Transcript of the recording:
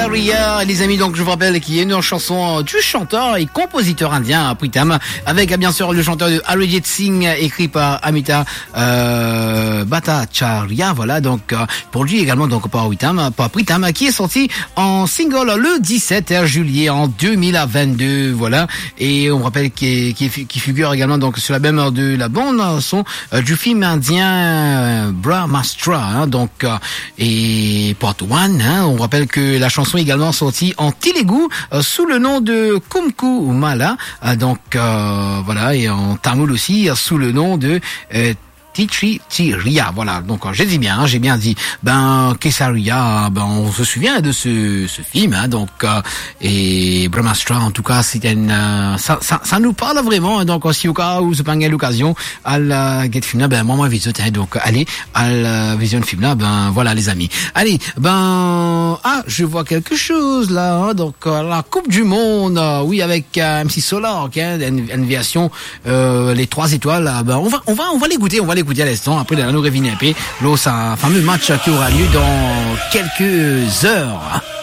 Ria, les amis, donc je vous rappelle qu'il y a une chanson du chanteur et compositeur indien Pritam, avec bien sûr le chanteur de Arijit Singh, écrit par Amita Bhattacharya, voilà, donc pour lui également, donc par Pritam, qui est sorti en single le 17 juillet en 2022, voilà, et on rappelle qui figure également donc sur la même de la bande son du film indien Brahmastra, hein, donc et Part 1, hein, on rappelle que la chanson est également sortie en Telugu sous le nom de Kumku Mala, donc voilà, et en tamoul aussi sous le nom de Tiria, voilà. Donc j'ai bien dit. Kesaria, on se souvient de ce film, hein, donc et Brahmastra, en tout cas, c'est ça nous parle vraiment. Hein, donc si au cas où c'est pas une l'occasion à la get film là, moi vision, donc allez à la vision film là, voilà les amis. Allez, je vois quelque chose là, hein, donc la Coupe du Monde, oui, avec MC Solar, okay, une version les 3 étoiles, on va l'écouter, à l'instant, après nous revenir un peu, là, c'est un fameux match qui aura lieu dans quelques heures.